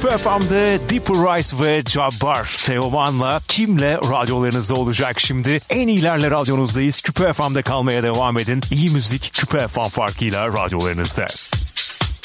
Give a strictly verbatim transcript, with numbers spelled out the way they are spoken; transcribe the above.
Küpe F M'de Deeper Rise ve Jabbar Teoman'la Kim'le radyolarınızda olacak şimdi. En iyilerle radyonuzdayız. Küpe F M'de kalmaya devam edin. İyi müzik Küpe F M farkıyla radyolarınızda.